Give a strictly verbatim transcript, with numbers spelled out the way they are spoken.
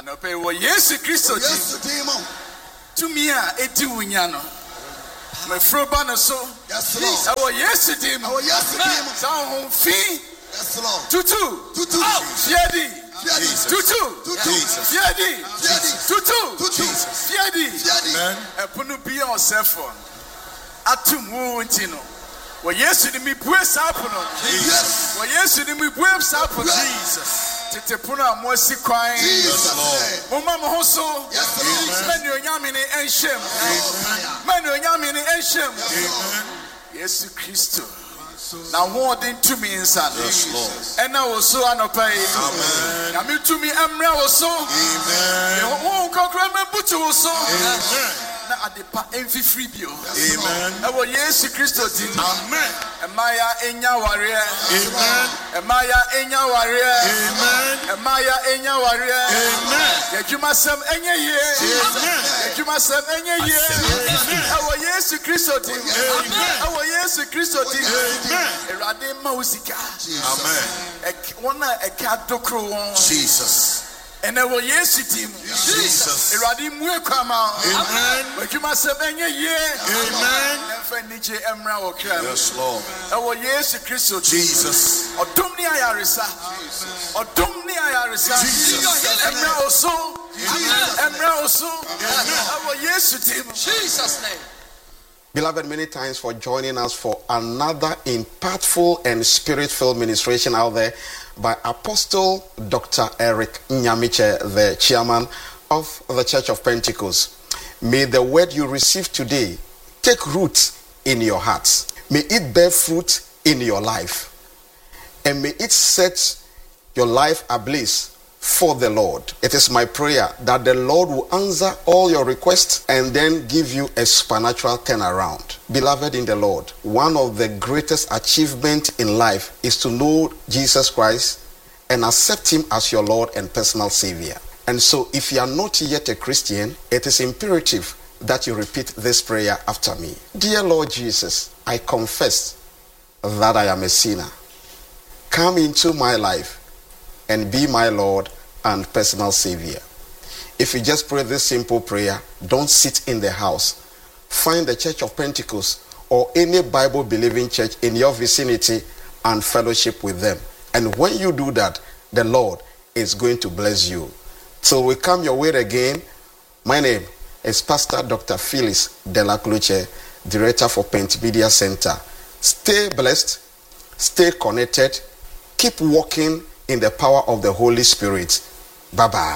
Anope wo Yesu Kristo Yesu dimo. Tumi a edi wunya no. Me froba no so. Yes, Lord. Ewo Yesu dimo. Ewo Yesu dimo. Sa ho fi. Yes, Lord. Tutu. Tutu. Fiadi. Jesus. Tutu. Jesus. Fiadi. Jesus. Tutu. Tutu. Fiadi. Fiadi. Amen. Epunu bi on cellphone. Atum wo ntino. Wo Yesu ni mi bue sapono. Jesus. Wo Yesu ni mi bue sapono. Jesus. Tete puno amosi kwan. Jesus, Lord. Mama mo so. Yes, Lord. Mani onyame ni enshem. Mani onyame ni enshem. Yesu Kristo. Na wording to me inside. Yes, Lord. And now so anopai. Amen. Na me to me emra so. Amen. Who kokra me butu so. Amen. Na adepa enfi free bio. Amen. Ewo Yesu Kristo din. Amen. Emaya enya ware. Amen. Emaya enya ware. Amen. Emaya enya ware. Amen. Yejuma sem enye ye. Amen. Yejuma sem enye ye. Ewo Yesu Kristo din. Amen. Ewo Yesu Kristo din. Amen. Erade ma usika. Amen. Ek wona eka dokro won. Jesus. And ewo Yesu din. Jesus. Erade mu ekwama. Amen. Yejuma sem enye ye. Amen. Nefa nije emra okra. Yes, Lord. Ewo Yesu Kristo Jesus. Odum ni ayarisa. Odum ni ayarisa. Emra oso. Emra oso. Ewo Yesu din. Jesus name. Beloved, many thanks for joining us for another impactful and spirit-filled ministration out there by Apostle Doctor Eric Nyamiche, the chairman of the Church of Pentecost. May the word you receive today take root in your hearts. May it bear fruit in your life. And may it set your life ablaze for the Lord. It is my prayer that the Lord will answer all your requests and then give you a supernatural turnaround. Beloved in the Lord, one of the greatest achievements in life is to know Jesus Christ and accept him as your Lord and personal Savior. And so if you are not yet a Christian, it is imperative that you repeat this prayer after me. Dear Lord Jesus, I confess that I am a sinner. Come into my life and be my Lord and personal Savior. If you just pray this simple prayer, don't sit in the house. Find the Church of Pentecost or any Bible-believing church in your vicinity and fellowship with them. And when you do that, the Lord is going to bless you. Till we come your way again, my name is Pastor Doctor Phyllis Dela Kluche, Director for Pentmedia Center. Stay blessed, stay connected, keep walking in the power of the Holy Spirit. Bye-bye.